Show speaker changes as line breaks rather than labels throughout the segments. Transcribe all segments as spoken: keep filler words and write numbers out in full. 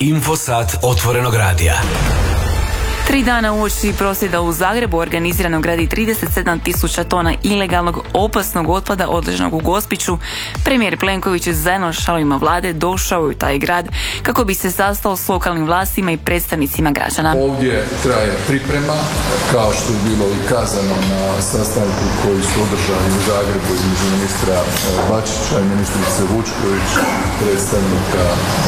Infosat Otvorenog radija.
Tri dana uoči prosvjeda u Zagrebu organiziranog radi trideset sedam tisuća tona ilegalnog opasnog otpada odloženog u Gospiću, premijer Plenković zajedno s članovima vlade došao je u taj grad kako bi se sastao s lokalnim vlastima i predstavnicima građana.
Ovdje traje priprema, kao što je bilo i kazano na sastanku koji su održani u Zagrebu između ministra Bačića i ministrice Vučković, predstavnika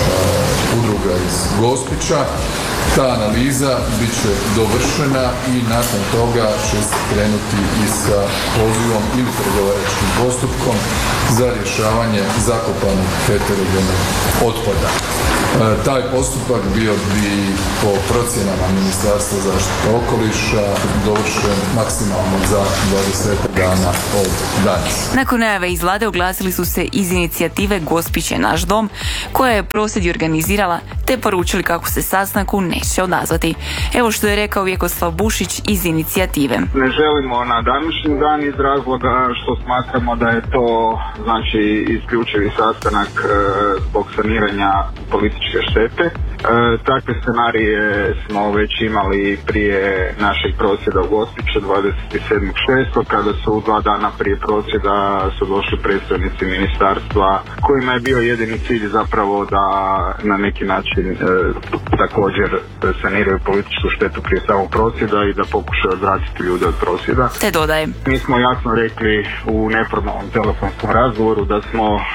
uh, udruga iz Gospića. Ta analiza bit će dovršena i nakon toga će se krenuti i sa pozivom ili pregovaračkim postupkom za rješavanje zakopanog heterogenog otpada. E, taj postupak bio bi po procjenama Ministarstva zaštite okoliša dovršen maksimalno za dvadeset dana od danas.
Nakon najave iz vlade oglasili su se iz inicijative Gospić je naš dom, koja je prosvjed organizirala, te poručili kako se sastanku neće odazvati. Evo što je rekao Vjekoslav Bušić iz inicijative.
Ne želimo na današnji dan iz razloga što smatramo da je to znači isključivi sastanak e, zbog saniranja političke štete. E, takve scenarije smo već imali prije našeg prosvjeda u Gospiću dvadeset sedmog šestog kada su u dva dana prije prosvjeda su došli predstavnici ministarstva kojima je bio jedini cilj zapravo da na neki način e, također saniraju političku štetu prije samog prosvjeda i da pokušaju odvratiti ljude od prosvjeda.
Te dodaje.
Mi smo jasno rekli u neformalnom telefonskom razgovoru da smo uh,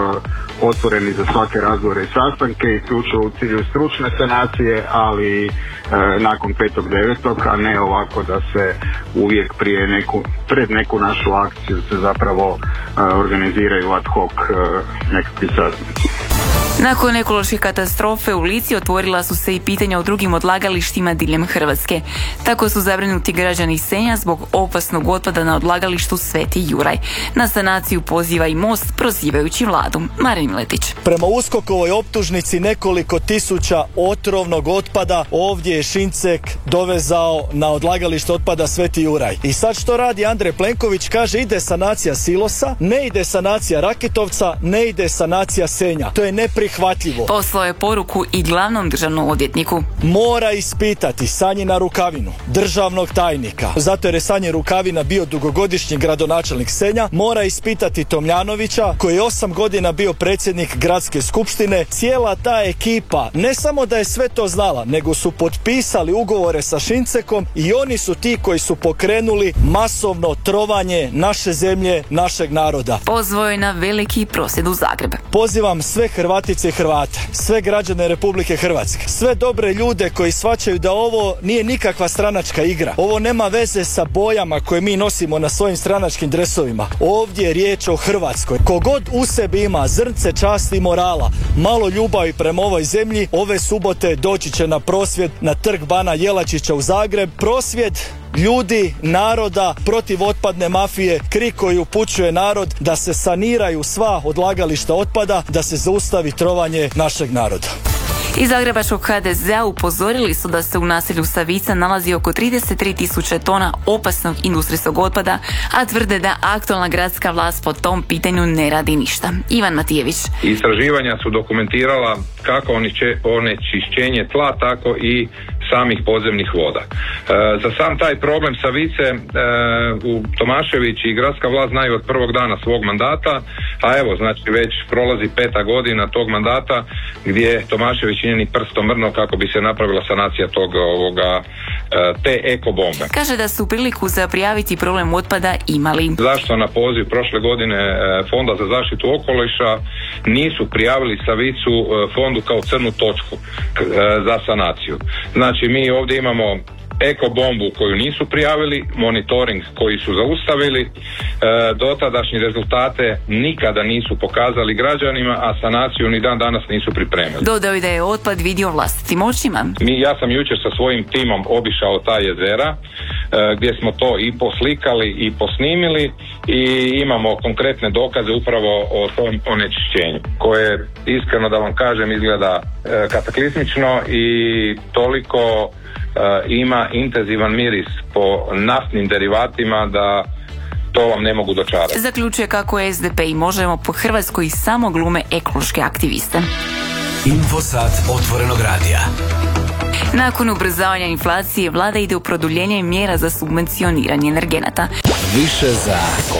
otvoreni za svake razgovore i sastanke, isključivo u cilju stručne sanacije, ali uh, nakon petog devetog, a ne ovako da se uvijek prije neku, pred neku našu akciju se zapravo uh, organiziraju ad hoc uh, nekakvi sastanci.
Nakon ekološke katastrofe u Lici otvorila su se i pitanja o drugim odlagalištima diljem Hrvatske. Tako su zabrinuti građani Senja zbog opasnog otpada na odlagalištu Sveti Juraj. Na sanaciju poziva i Most, prozivajući vladu. Marin Miletić.
Prema USKOK-ovoj optužnici nekoliko tisuća otrovnog otpada ovdje je Šincek dovezao na odlagalište otpada Sveti Juraj. I sad što radi Andrej Plenković? Kaže ide sanacija silosa, ne ide sanacija Rakitovca, ne ide sanacija Senja. To je neprihvatljivo.
Poslao je poruku i glavnom državnom odvjetniku.
Mora ispitati Sanjina Rukavinu, državnog tajnika, zato jer je Sanjin Rukavina bio dugogodišnji gradonačelnik Senja. Mora ispitati Tomljanovića, koji je osam godina bio predsjednik gradske skupštine. Cijela ta ekipa ne samo da je sve to znala, nego su potpisali ugovore sa Šincekom i oni su ti koji su pokrenuli masovno trovanje naše zemlje, našeg naroda.
Pozvao je na veliki prosvjed u Zagreb.
Pozivam sve Hrvatice i Hrvate, sve građane Republike Hrvatske, sve dobre ljude koji shvaćaju da ovo nije nikakva stranačka igra. Ovo nema veze sa bojama koje mi nosimo na svojim stranačkim dresovima. Ovdje je riječ o Hrvatskoj. Kogod u sebi ima zrnce časti i morala, malo ljubavi prema ovoj zemlji, ove subote doći će na prosvjed na trg Bana Jelačića u Zagreb. Prosvjed ljudi, naroda protiv otpadne mafije, krik koji upućuje narod da se saniraju sva odlagališta otpada, da se zaustavi trovanje našeg naroda.
Iz zagrebačkog ha de zea upozorili su da se u naselju Savica nalazi oko trideset tri tisuće tona opasnog industrijskog otpada, a tvrde da aktualna gradska vlast po tom pitanju ne radi ništa. Ivan Matijević.
Istraživanja su dokumentirala kako onečišćenje tla, tako i samih podzemnih voda. E, za sam taj problem Savice e, u Tomašević i gradska vlast znaju od prvog dana svog mandata, a evo znači već prolazi peta godina tog mandata gdje Tomašević nije ni prstom mrno kako bi se napravila sanacija tog ovoga e, te eko bombe.
Kaže da su priliku za prijaviti problem otpada imali.
Zašto na poziv prošle godine e, Fonda za zaštitu okoliša nisu prijavili Savicu e, fondu kao crnu točku e, za sanaciju. Znači mi ovdje imamo eko bombu koju nisu prijavili, monitoring koji su zaustavili, e, dotadašnji rezultate nikada nisu pokazali građanima, a sanaciju ni dan danas nisu pripremili.
Dodao je da je otpad vidio vlastitim očima.
Mi, ja sam jučer sa svojim timom obišao ta jezera, e, gdje smo to i poslikali i posnimili i imamo konkretne dokaze upravo o tom onečišćenju, koje iskreno da vam kažem izgleda e, kataklizmično i toliko Uh, ima intenzivan miris po naftnim derivatima da to vam ne mogu dočarati.
Zaključuje kako es de pe i Možemo po Hrvatskoj samo glume ekološke aktiviste.
Infosat otvorenog radija.
Nakon ubrzavanja inflacije, vlada ide u produljenje mjera za subvencioniranje energenata.
Više za